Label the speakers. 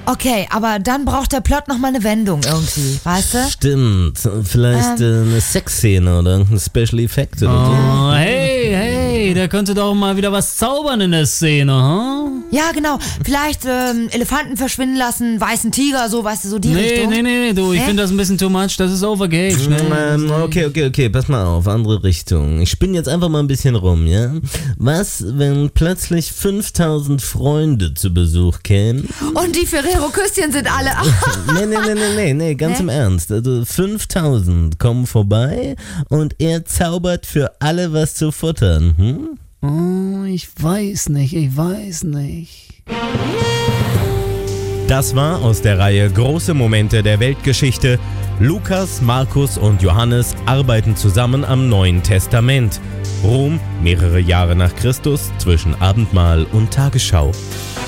Speaker 1: Okay, aber dann braucht der Plot nochmal eine Wendung irgendwie, weißt du?
Speaker 2: Stimmt, vielleicht eine Sexszene oder irgendein Special Effekt oder so.
Speaker 3: Hey, da könnte doch mal wieder was zaubern in der Szene, hm?
Speaker 1: Ja, genau. Vielleicht Elefanten verschwinden lassen, weißen Tiger, so, weißt du, so die Richtung.
Speaker 3: Nee, du, ich finde das ein bisschen too much, das ist overgaged.
Speaker 2: Okay, pass mal auf, andere Richtung. Ich spinne jetzt einfach mal ein bisschen rum, ja? Was, wenn plötzlich 5000 Freunde zu Besuch kämen?
Speaker 1: Und die Ferrero-Küsschen sind alle...
Speaker 2: Nee, ganz im Ernst. Also 5000 kommen vorbei und er zaubert für alle was zu futtern,
Speaker 3: Oh, ich weiß nicht.
Speaker 2: Das war aus der Reihe Große Momente der Weltgeschichte. Lukas, Markus und Johannes arbeiten zusammen am Neuen Testament. Rom, mehrere Jahre nach Christus, zwischen Abendmahl und Tagesschau.